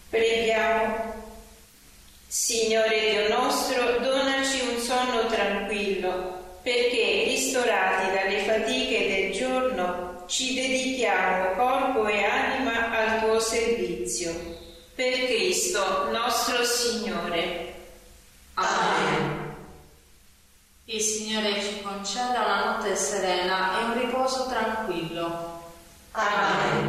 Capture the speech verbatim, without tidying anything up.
Preghiamo. Signore Dio nostro, donaci un sonno tranquillo, perché, ristorati dalle fatiche del giorno, ci dedichiamo corpo e anima al tuo servizio. Per Cristo nostro Signore. Amen. Il Signore ci conceda una notte serena e un riposo tranquillo. Amen.